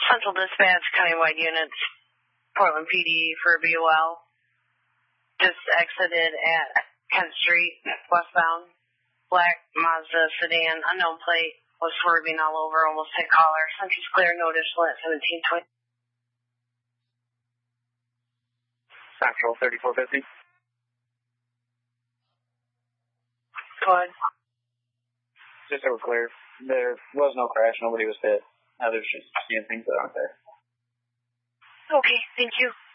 Central Dispatch, countywide units, Portland PD for BOL. Just exited at Kent Street, westbound. Black Mazda sedan, unknown plate, was swerving all over, almost hit caller. Central's clear, notice, lit 1720. Central 3450. Go ahead. Just so we're clear, there was no crash, nobody was hit. Now there's just seeing things that aren't there. Okay, thank you.